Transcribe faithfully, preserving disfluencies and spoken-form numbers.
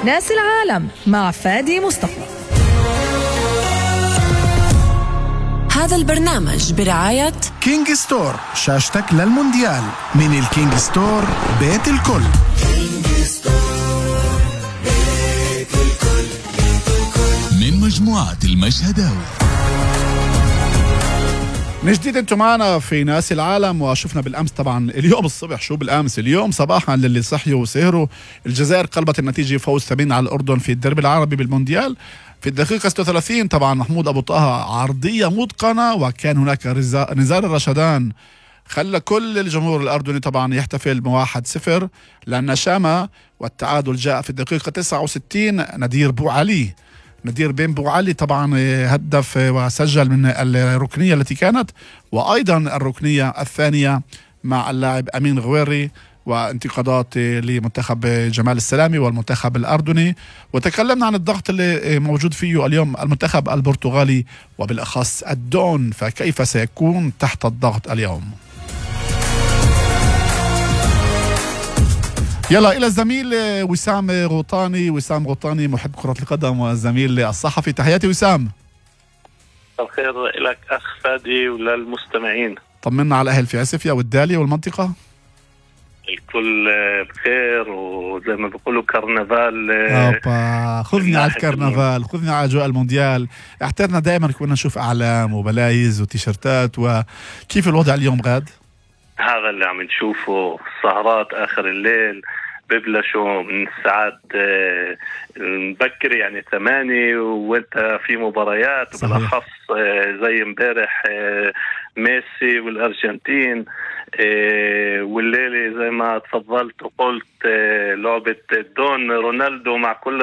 ناس العالم مع فادي مصطفى. هذا البرنامج برعاية كينج ستور، شاشتك للمونديال. من الكينج ستور بيت الكل. من مجموعة المشهداوي. من جديد انتم معنا في ناس العالم. وشفنا بالامس طبعا اليوم الصبح، شو بالامس اليوم صباحا للي صحيوا وسهروا، الجزائر قلبت النتيجه فوز ثمين على الاردن في الدرب العربي بالمونديال في الدقيقه ستة وثلاثين. طبعا محمود ابو طه عرضيه متقنه، وكان هناك نزار الرشدان خلى كل الجمهور الاردني طبعا يحتفل بواحد صفر لان شامه، والتعادل جاء في الدقيقه تسعة وستين. ندير بو علي ندير بن بو علي طبعا هدف وسجل من الركنية التي كانت، وأيضا الركنية الثانية مع اللاعب أمين غويري، وانتقادات لمنتخب جمال السلامي والمنتخب الأردني. وتكلمنا عن الضغط اللي موجود فيه اليوم المنتخب البرتغالي وبالأخص الدون، فكيف سيكون تحت الضغط اليوم. يلا إلى الزميل وسام غوطاني. وسام غوطاني محب كرة القدم والزميل الصحفي، تحياتي وسام. الخير لك أخ فادي وللمستمعين. طمنا على الأهل في عسفية والدالية والمنطقة. الكل بخير، وزي ما بيقولوا كرنفال. أوبا، خذني على الكرنفال، خذني على أجواء المونديال. احترنا دائما كنا نشوف أعلام وبلايز وتيشرتات. وكيف الوضع اليوم غاد؟ هذا اللي عم نشوفه، السهرات آخر الليل ببلشوا من الساعات مبكر، يعني ثمانية وانت في مباريات، وبالأخص زي امبارح ميسي والأرجنتين، والليلة زي ما تفضلت وقلت لعبة دون رونالدو مع كل